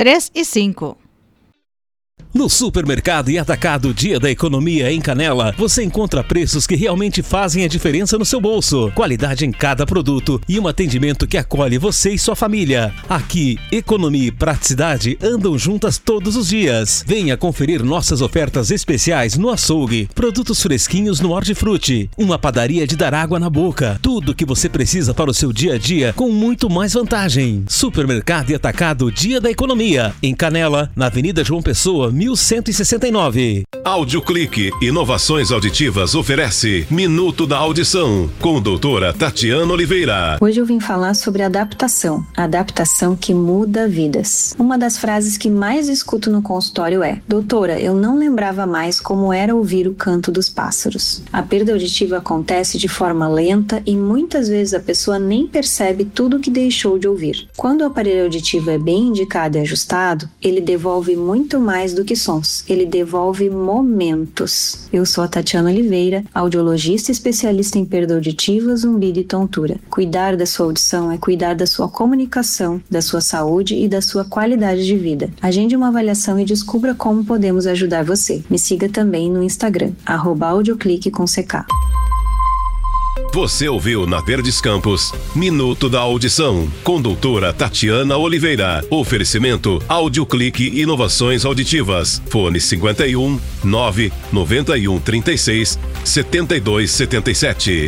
3 e 5. No Supermercado e Atacado Dia da Economia em Canela, você encontra preços que realmente fazem a diferença no seu bolso. Qualidade em cada produto e um atendimento que acolhe você e sua família. Aqui, economia e praticidade andam juntas todos os dias. Venha conferir nossas ofertas especiais no açougue, produtos fresquinhos no Hortifruti, uma padaria de dar água na boca. Tudo o que você precisa para o seu dia a dia com muito mais vantagem. Supermercado e Atacado Dia da Economia em Canela, na Avenida João Pessoa, 1169. Audioclique Inovações Auditivas oferece Minuto da Audição com doutora Tatiana Oliveira. Hoje eu vim falar sobre adaptação. Adaptação que muda vidas. Uma das frases que mais escuto no consultório é: doutora, eu não lembrava mais como era ouvir o canto dos pássaros. A perda auditiva acontece de forma lenta e muitas vezes a pessoa nem percebe tudo que deixou de ouvir. Quando o aparelho auditivo é bem indicado e ajustado, ele devolve muito mais do que sons. Ele devolve momentos. Eu sou a Tatiana Oliveira, audiologista especialista em perda auditiva, zumbido e tontura. Cuidar da sua audição é cuidar da sua comunicação, da sua saúde e da sua qualidade de vida. Agende uma avaliação e descubra como podemos ajudar você. Me siga também no Instagram, @audioclique com CK. Você ouviu na Verdes Campos Minuto da Audição com doutora Tatiana Oliveira. Oferecimento Audioclique Inovações Auditivas. Fone 51 9 91 36 72 77.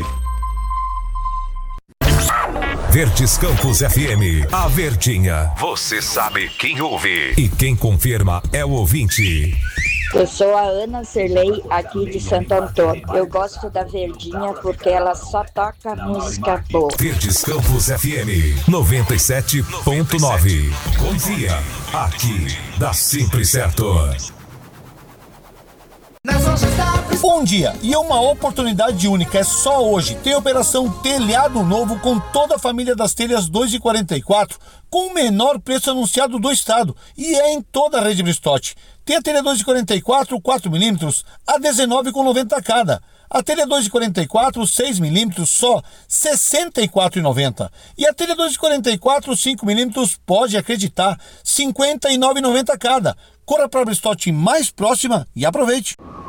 Verdes Campos FM, a Verdinha. Você sabe quem ouve. E quem confirma é o ouvinte. Eu sou a Ana Serlei, aqui de Santo Antônio. Eu gosto da Verdinha porque ela só toca música boa. Verdes Campos FM 97.9. Confia, aqui dá sempre certo. Bom dia e uma oportunidade única, é só hoje. Tem operação Telhado Novo com toda a família das telhas 2,44 com o menor preço anunciado do estado e é em toda a rede Bristotti. Tem a telha 2,44 4mm a R$19,90 cada. A telha 2,44 6mm só R$64,90. E a telha 2,44 5mm, pode acreditar, R$59,90 cada. Corra para a Bristotti mais próxima e aproveite.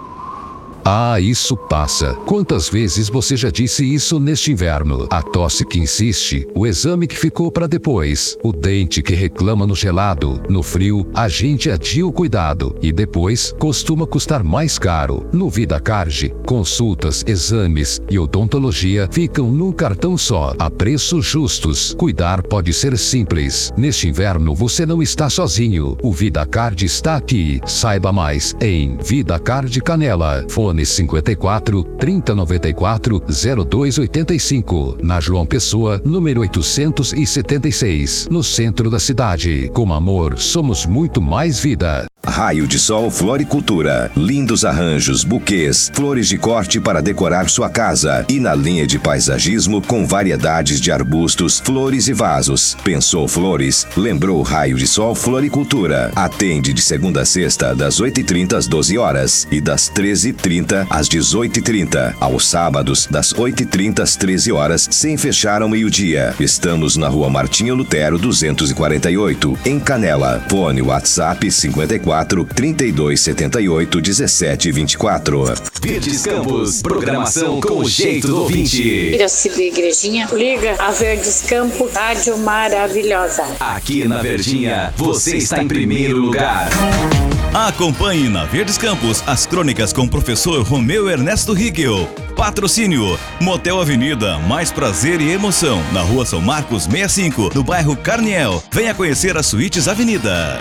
Ah, isso passa. Quantas vezes você já disse isso neste inverno? A tosse que insiste, o exame que ficou para depois, o dente que reclama no gelado, no frio, a gente adia o cuidado e depois costuma custar mais caro. No VidaCard, consultas, exames e odontologia ficam num cartão só, a preços justos. Cuidar pode ser simples. Neste inverno você não está sozinho. O VidaCard está aqui. Saiba mais em VidaCard Canela. Fone 54 3094 0285, na João Pessoa, número 876, no centro da cidade. Com amor, somos muito mais vida. Raio de Sol Floricultura. Lindos arranjos, buquês, flores de corte para decorar sua casa. E na linha de paisagismo com variedades de arbustos, flores e vasos. Pensou flores? Lembrou Raio de Sol Floricultura. Atende de segunda a sexta, das 8h30 às 12 horas e das 13h30 às 18h30. Aos sábados, das 8h30 às 13 horas, sem fechar ao meio-dia. Estamos na Rua Martinho Lutero 248, em Canela. Fone WhatsApp 54 3278 1724. Verdes Campos, programação com o jeito do ouvinte. Piracicaba Igrejinha, liga a Verdes Campos, rádio maravilhosa. Aqui na Verdinha, você está em primeiro lugar. Acompanhe na Verdes Campos as crônicas com o professor Romeu Ernesto Riegel. Patrocínio: Motel Avenida, mais prazer e emoção, na Rua São Marcos 65, no bairro Carniel. Venha conhecer as Suítes Avenida.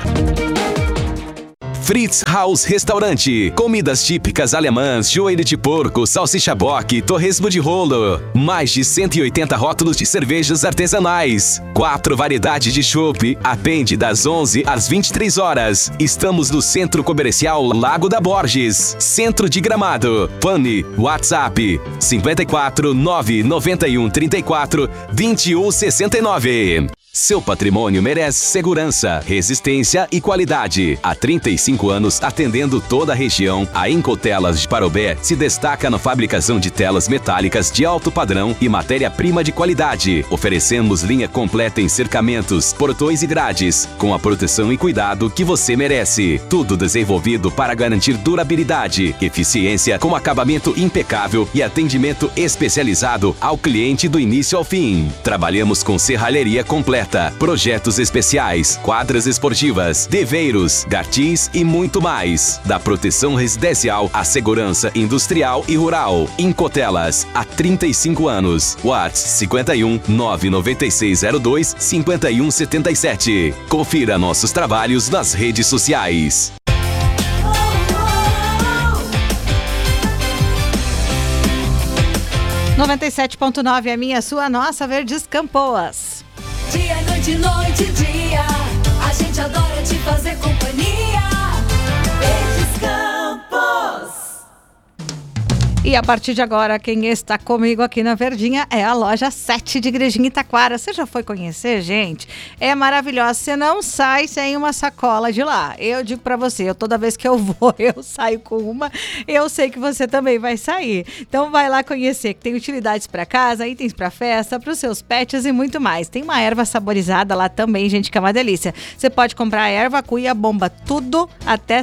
Fritz Haus Restaurante. Comidas típicas alemãs, joelho de porco, salsicha bock, torresmo de rolo. Mais de 180 rótulos de cervejas artesanais. 4 variedades de chopp. Atende das 11 às 23 horas. Estamos no Centro Comercial Lago da Borges, Centro de Gramado. Fone WhatsApp 54 991 34 21 69. Seu patrimônio merece segurança, resistência e qualidade. Há 35 anos atendendo toda a região, a Incotelas de Parobé se destaca na fabricação de telas metálicas de alto padrão e matéria-prima de qualidade. Oferecemos linha completa em cercamentos, portões e grades, com a proteção e cuidado que você merece. Tudo desenvolvido para garantir durabilidade, eficiência com acabamento impecável e atendimento especializado ao cliente do início ao fim. Trabalhamos com serralheria completa, projetos especiais, quadras esportivas, deveiros, gartis e muito mais. Da proteção residencial à segurança industrial e rural. Incotelas, há 35 anos. WhatsApp 51 99602 5177. Confira nossos trabalhos nas redes sociais. Oh, 97.9 é minha, sua, nossa, Verdes Campoas. Dia, noite, noite, dia, a gente adora te fazer companhia. Verdes Campos. E a partir de agora, quem está comigo aqui na Verdinha é a loja 7 de Igrejinha Itaquara. Você já foi conhecer, gente? É maravilhosa. Você não sai sem uma sacola de lá. Eu digo pra você, toda vez que eu vou, eu saio com uma. Eu sei que você também vai sair. Então vai lá conhecer, que tem utilidades pra casa, itens pra festa, pros seus pets e muito mais. Tem uma erva saborizada lá também, gente, que é uma delícia. Você pode comprar a erva, cuia, bomba, tudo até R$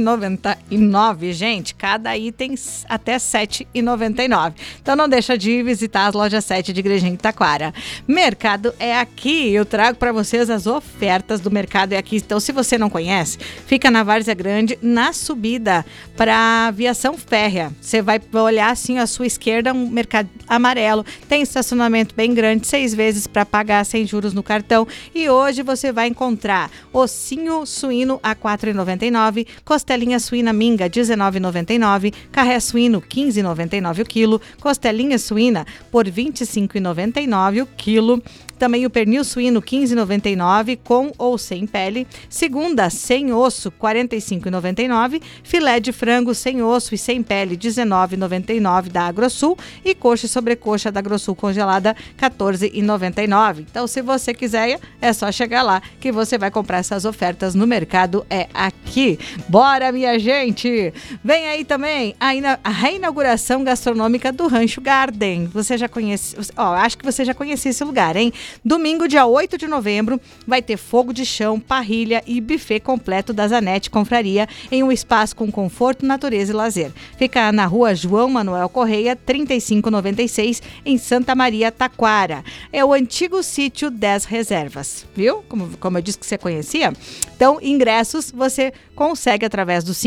7,99, gente. Cada item até R$ 7,99. Então não deixa de visitar as lojas 7 de Igrejinha Itaquara. Mercado é aqui. Eu trago para vocês as ofertas do Mercado é aqui. Então, se você não conhece, fica na Várzea Grande, na subida para aviação férrea. Você vai olhar assim à sua esquerda, um mercado amarelo. Tem estacionamento bem grande, 6 vezes para pagar sem juros no cartão. E hoje você vai encontrar ossinho suíno a R$ 4,99, costelinha suína minga R$ 19,99, carré suíno R$ 15,99 o quilo, costelinha suína por R$ 25,99 o quilo. Também o pernil suíno R$ 15,99 com ou sem pele. Segunda, sem osso, R$ 45,99. Filé de frango sem osso e sem pele, R$ 19,99 da Agrosul. E coxa e sobrecoxa da Agrosul congelada, R$ 14,99. Então, se você quiser, é só chegar lá que você vai comprar essas ofertas no Mercado é aqui. Bora, minha gente! Vem aí também a reinauguração gastronômica do Rancho Garden. Você já conhece... acho que você já conhecia esse lugar, hein? Domingo, dia 8 de novembro, vai ter fogo de chão, parrilha e buffet completo da Zanetti Confraria em um espaço com conforto, natureza e lazer. Fica na rua João Manuel Correia, 3596, em Santa Maria, Taquara. É o antigo sítio 10 Reservas, viu? Como eu disse que você conhecia. Então, ingressos você consegue através do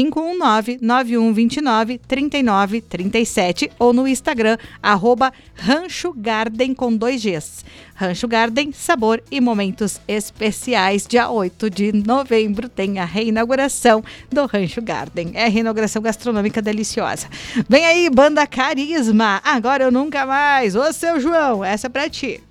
519-9129-3937 ou no Instagram, @Rancho Garden com 2 Gs. Rancho Garden, sabor e momentos especiais. Dia 8 de novembro tem a reinauguração do Rancho Garden. É a reinauguração gastronômica deliciosa. Vem aí, Banda Carisma. Agora eu nunca mais. Ô, seu João, essa é pra ti.